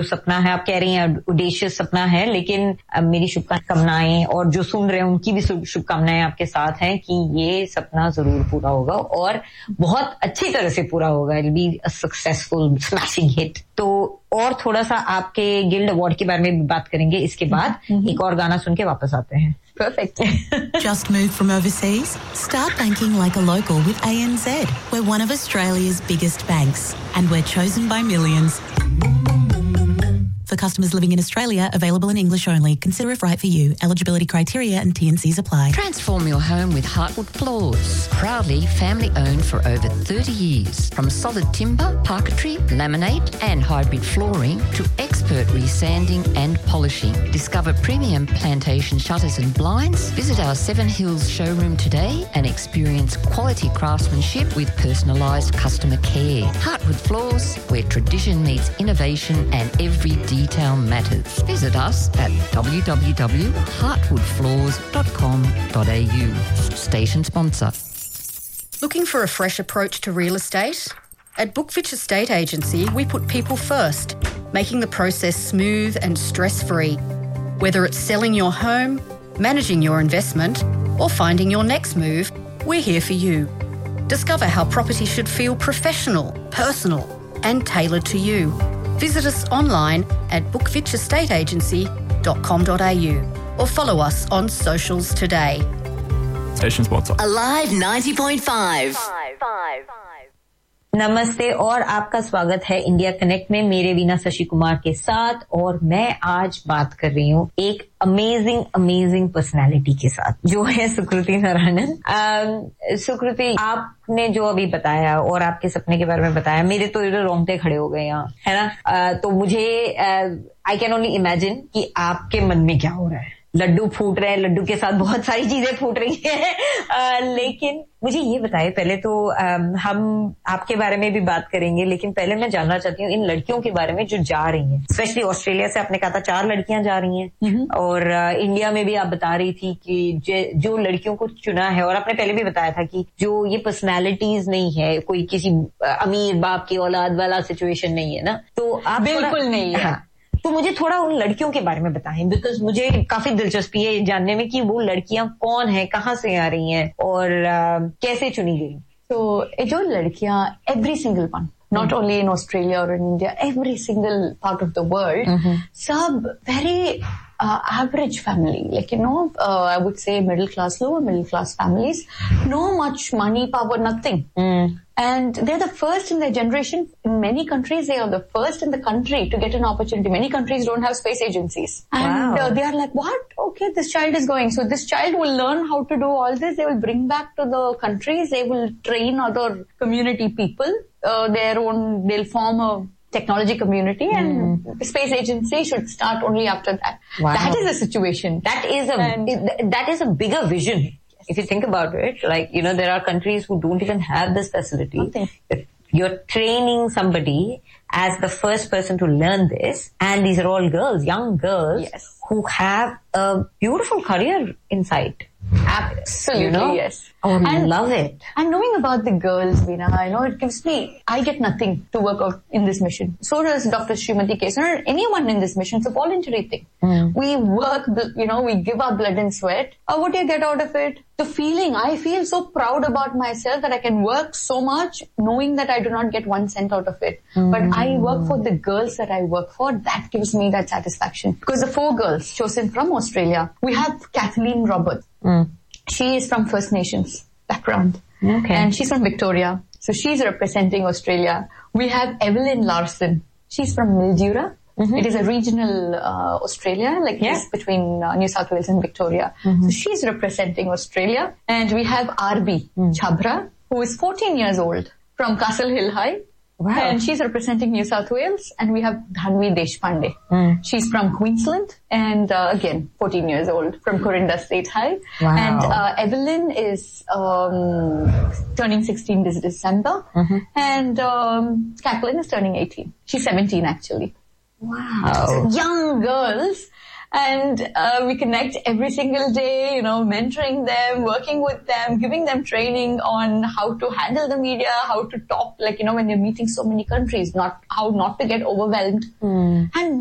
सपना है, आप कह रही हैं ऑडेशियस सपना है, लेकिन मेरी शुभकामनाएं और जो सुन रहे हैं उनकी भी शुभकामनाएं आपके साथ हैं कि ये सपना जरूर पूरा होगा और बहुत अच्छी तरह से पूरा होगा. It will be a successful smashing hit. तो और थोड़ा सा आपके गिल्ड अवार्ड के बारे में भी बात करेंगे इसके बाद. एक और गाना सुन के वापस आते हैं. Perfect. Just moved from overseas? Start banking like a local with ANZ. We're one of Australia's biggest banks and we're chosen by millions. For customers living in Australia, available in English only. Consider if right for you. Eligibility criteria and T&Cs apply. Transform your home with Heartwood Floors. Proudly family owned for over 30 years. From solid timber, parquetry, laminate and hybrid flooring to expert resanding and polishing. Discover premium plantation shutters and blinds. Visit our Seven Hills showroom today and experience quality craftsmanship with personalised customer care. Heartwood Floors, where tradition meets innovation and every detail matters. Visit us at www.heartwoodfloors.com.au. Station sponsor. Looking for a fresh approach to real estate? At Bookfitch Estate Agency, we put people first, making the process smooth and stress-free. Whether it's selling your home, managing your investment, or finding your next move, we're here for you. Discover how property should feel professional, personal, and tailored to you. Visit us online at bookfitchestateagency.com.au or follow us on socials today. Station sponsor. Alive 90.5. नमस्ते और आपका स्वागत है India connect में मेरे वीना शशि कुमार के साथ. और मैं आज बात कर रही हूँ एक अमेजिंग पर्सनालिटी के साथ जो है सुकृति नारायणन. सुकृति, आपने जो अभी बताया और आपके सपने के बारे में बताया, मेरे तो इधर रोंगटे खड़े हो गए यहाँ, है ना. तो मुझे आई कैन ओनली इमेजिन कि आपके मन में क्या हो रहा है. लड्डू फूट रहे हैं, लड्डू के साथ बहुत सारी चीजें फूट रही हैं. लेकिन मुझे ये बताइए, पहले तो हम आपके बारे में भी बात करेंगे, लेकिन पहले मैं जानना चाहती हूँ इन लड़कियों के बारे में जो जा रही हैं, स्पेशली ऑस्ट्रेलिया से. आपने कहा था 4 लड़कियां जा रही हैं और इंडिया में भी आप बता रही थी कि जो लड़कियों को चुना है, और आपने पहले भी बताया था कि जो ये पर्सनैलिटीज नहीं है, कोई किसी अमीर बाप की औलाद वाला सिचुएशन नहीं है ना. तो आप बिल्कुल नहीं है. तो मुझे थोड़ा उन लड़कियों के बारे में बताएं, बिकॉज मुझे काफी दिलचस्पी है जानने में कि वो लड़कियां कौन हैं, कहाँ से आ रही हैं और कैसे चुनी गई. तो जो लड़कियां, every single one, not only in Australia or in India, every single part of the world, सब very average family, like, I would say middle class, lower middle class families, no much money, power, nothing. And they're the first in their generation. In many countries, they are the first in the country to get an opportunity. Many countries don't have space agencies. And they are like, what? Okay, this child is going. So this child will learn how to do all this. They will bring back to the countries. They will train other community people. They'll form a technology community, and the space agency should start only after that. Wow. That is the situation. That is a bigger vision. If you think about it, like, there are countries who don't even have this facility. Nothing. You're training somebody as the first person to learn this, and these are all girls, young girls, yes, who have a beautiful career in sight. Absolutely, yes. Oh, I love it. And knowing about the girls, Veena, it gives me, I get nothing to work out in this mission. So does Dr. Srimati Kesan or anyone in this mission. It's a voluntary thing. We work, we give our blood and sweat. What do you get out of it? The feeling, I feel so proud about myself that I can work so much knowing that I do not get 1 cent out of it. But I work for the girls that I work for. That gives me that satisfaction. Because the 4 girls chosen from Australia, we have Kathleen Roberts. She is from First Nations background. Okay. And she's from Victoria. So she's representing Australia. We have Evelyn Larson. She's from Mildura. It is a regional Australia, this between New South Wales and Victoria. So she's representing Australia. And we have Arbi Chabra, who is 14 years old from Castle Hill High. Wow. And she's representing New South Wales. And we have Dhanvi Deshpande. She's from Queensland. And again, 14 years old from Corinda State High. Wow. And Evelyn is turning 16 this December. And Kathleen is turning 18. She's 17 actually. Wow. Young girls. And we connect every single day, you know, mentoring them, working with them, giving them training on how to handle the media, how to talk, like, you know, when you're meeting so many countries, how not to get overwhelmed. And